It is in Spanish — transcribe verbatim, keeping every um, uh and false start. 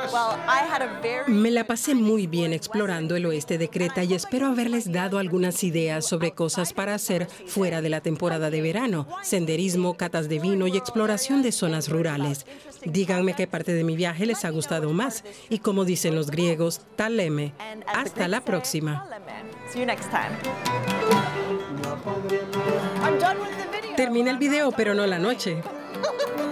Me la pasé muy bien explorando el oeste de Creta y espero haberles dado algunas ideas sobre cosas para hacer fuera de la temporada de verano, senderismo, catas de vino y exploración de zonas rurales. Díganme qué parte de mi viaje les ha gustado más y, como dicen los griegos, taleme. Hasta la próxima. Termina el video, pero no la noche.